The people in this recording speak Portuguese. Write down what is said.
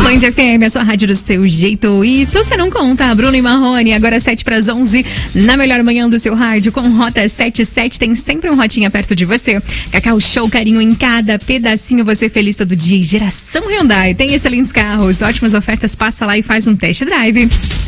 Band FM, a sua rádio do seu jeito. E se você não conta, Bruno e Marrone, agora 7:11, na melhor manhã do seu rádio, com Rota 77, tem sempre um Rotinha perto de você. Cacau Show, carinho em cada pedacinho, você feliz todo dia. Geração Hyundai, tem excelentes carros, ótimas ofertas, passa lá e faz um test drive.